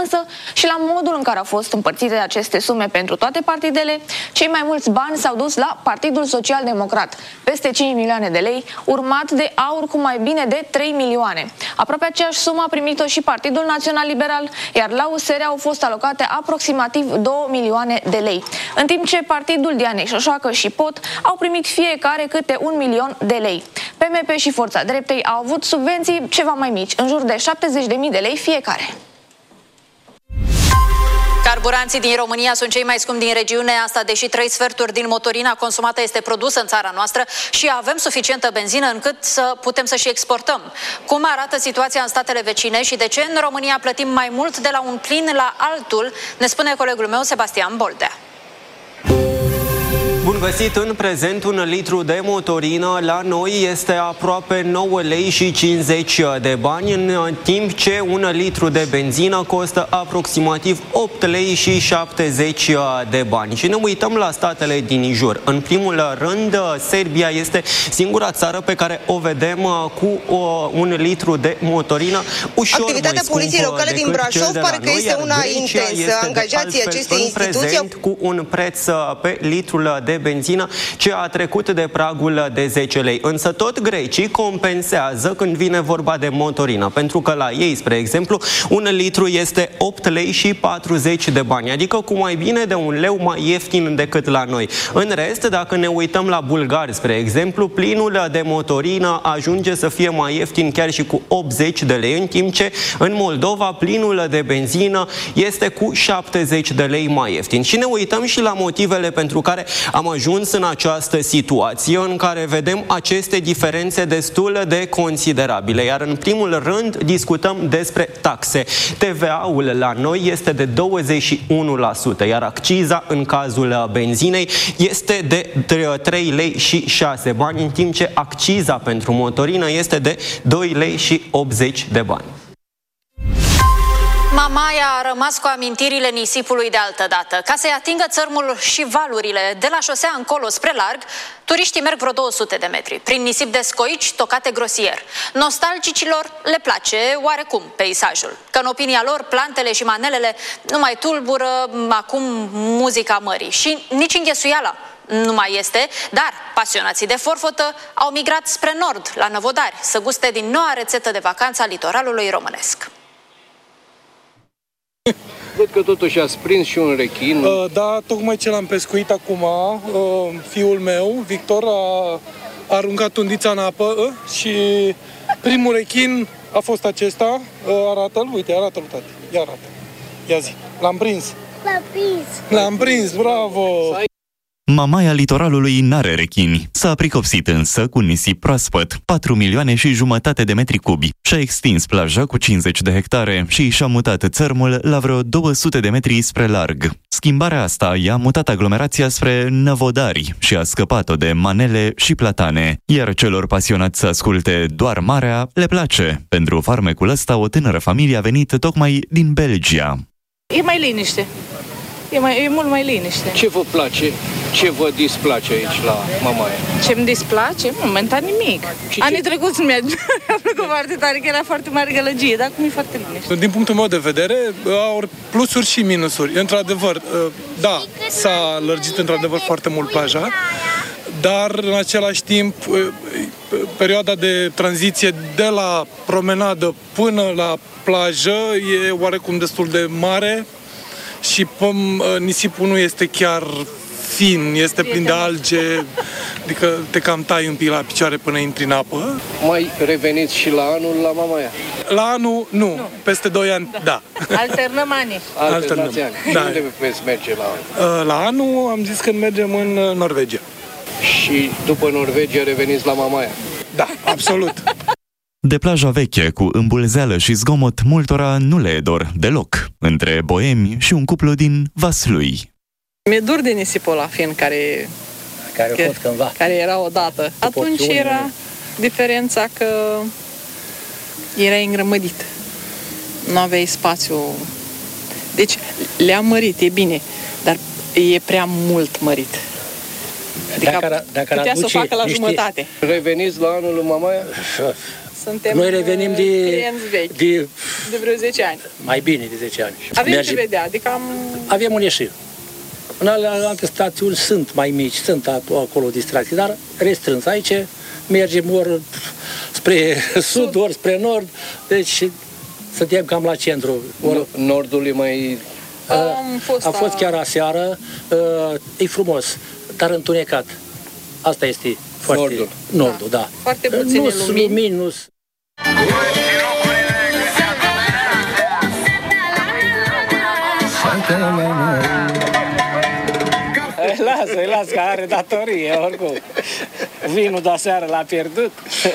însă și la modul în care au fost împărțite aceste sume pentru toate partidele. Cei mai mulți bani s-au dus la Partidul Social Democrat, peste 5 milioane de lei, urmat de AUR cu mai bine de 3 milioane. Aproape aceeași sumă a primit-o și Partidul Național Liberal, iar la USR au fost alocate aproximativ 2 milioane de lei, în timp ce Partidul Dianei Șoșoacă și POT au primit fiecare câte 1 milion de lei. PMP și Forța Dreptei au avut subvenții ceva mai mici, în jur de 70.000 de lei fiecare. Carburanții din România sunt cei mai scumpi din regiune, asta deși 3/4 din motorina consumată este produsă în țara noastră și avem suficientă benzină încât să putem să și exportăm. Cum arată situația în statele vecine și de ce în România plătim mai mult de la un plin la altul, ne spune colegul meu Sebastian Boldea. Bun găsit! În prezent, 1 litru de motorină la noi este aproape 9 lei și 50 de bani, în timp ce 1 litru de benzină costă aproximativ 8 lei și 70 de bani. Și ne uităm la statele din jur. În primul rând, Serbia este singura țară pe care o vedem cu 1 litru de motorină ușor Activitatea poliției locale din Brașov pare că este una intensă. Angajații acestei instituții cu un preț pe litrul de benzină ce a trecut de pragul de 10 lei. Însă tot grecii compensează când vine vorba de motorină, pentru că la ei, spre exemplu, 1 litru este 8 lei și 40 de bani, adică cu mai bine de 1 leu mai ieftin decât la noi. În rest, dacă ne uităm la bulgari, spre exemplu, plinul de motorină ajunge să fie mai ieftin chiar și cu 80 de lei, în timp ce în Moldova plinul de benzină este cu 70 de lei mai ieftin. Și ne uităm și la motivele pentru care am ajuns în această situație în care vedem aceste diferențe destul de considerabile. Iar în primul rând discutăm despre taxe. TVA-ul la noi este de 21%, iar acciza în cazul benzinei este de 3 lei și 6 bani, în timp ce acciza pentru motorină este de 2 lei și 80 de bani. Mamaia a rămas cu amintirile nisipului de altă dată. Ca să-i atingă țărmul și valurile de la șosea încolo spre larg, turiștii merg vreo 200 de metri, prin nisip de scoici tocate grosier. Nostalgicilor le place oarecum peisajul, că în opinia lor plantele și manelele nu mai tulbură acum muzica mării și nici înghesuiala nu mai este, dar pasionații de forfotă au migrat spre nord, la Năvodari, să guste din noua rețetă de vacanță a litoralului românesc. Văd că totuși ați prins și un rechin. Da, tocmai ce l-am pescuit acum, fiul meu, Victor, a aruncat undița în apă și primul rechin a fost acesta. Arată-l, uite, arată-l, tati. Ia arată. Ia zi. L-am prins. L-am prins, bravo! Mamaia litoralului n-are rechini. S-a pricopsit însă cu nisip proaspăt, 4 milioane și jumătate de metri cubi. Și-a extins plaja cu 50 de hectare și și-a mutat țărmul la vreo 200 de metri spre larg. Schimbarea asta i-a mutat aglomerația spre Năvodari și a scăpat-o de manele și platane. Iar celor pasionați să asculte doar marea le place. Pentru farmecul ăsta, o tânără familie a venit tocmai din Belgia. E mai liniște. E mult mai liniște. Ce vă place? Ce vă displace aici la Mamaia? Ce-mi displace? Momentan nimic. Anii trecuți mi-a plăcut foarte tare, că era foarte mare gălăgie, dar acum e foarte liniște. Din punctul meu de vedere, au plusuri și minusuri. Într-adevăr, da, s-a lărgit într-adevăr foarte mult plaja, dar în același timp perioada de tranziție de la promenadă până la plajă e oarecum destul de mare și nisipul nu este chiar fin, este plin de alge, adică te cam tai un pic la picioare până intri în apă. Mai reveniți și la anul la Mamaia? La anul, nu. Peste 2 ani, da. Alternăm anii. Alternați ani. Da. Unde veți merge la anul? La anul am zis că mergem în Norvegia. Și după Norvegia reveniți la Mamaia? Da, absolut. De plaja veche, cu îmbulzeală și zgomot, multora nu le e dor deloc, între boemi și un cuplu din Vaslui. Mi-e dor de nisipul ăla fin care a fost cândva. Care era odată. Atunci era diferența că era îngrămădit. Nu aveai spațiu. Deci le-a mărit, e bine, dar e prea mult mărit. Adică dacă putea să o facă la jumătate. Reveniți la anul în Mamaia? Suntem Noi revenim clienți vechi, de vreo 10 ani. Mai bine de 10 ani. Avem ce vedea, adică avem un ieșir. În alte stațiuni sunt mai mici, sunt acolo distracții, dar restrâns. Aici mergem ori spre sud, ori spre nord, deci suntem cam la centru. Nordul e mai... A fost chiar aseară, e frumos, dar întunecat. Asta este foarte... Nordul, da. Foarte puține lumini. Lasă că are datorie, oricum. Vinul de aseară l-a pierdut.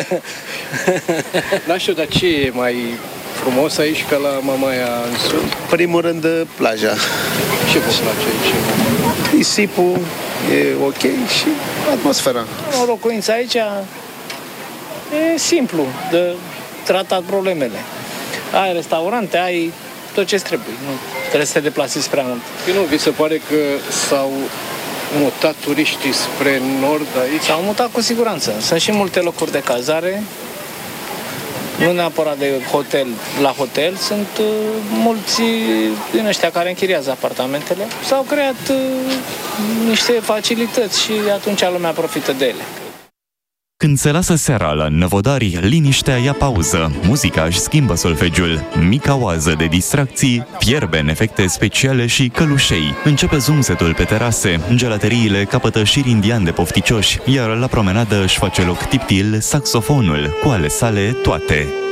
Da, știu, dar ce e mai frumos aici ca la Mamaia în sud? Primul rând, plaja. Ce vă place aici? Nisipul e ok și atmosfera. O locuință aici e simplu de tratat problemele. Ai restaurante, ai tot ce trebuie. Nu trebuie să te deplasezi prea mult. Nu, vi se pare că s-au mutat turiștii spre nord aici? S-au mutat cu siguranță. Sunt și multe locuri de cazare. Nu neapărat de hotel la hotel, sunt mulți din ăștia care închiriază apartamentele. S-au creat niște facilități și atunci lumea profită de ele. Când se lasă seara la Năvodari, liniștea ia pauză, muzica își schimbă solfegiul, mica oază de distracții fierbe în efecte speciale și călușei. Începe zumzetul pe terase, gelateriile capătă șiri indian de pofticioși, iar la promenadă își face loc tiptil saxofonul, cu ale sale toate.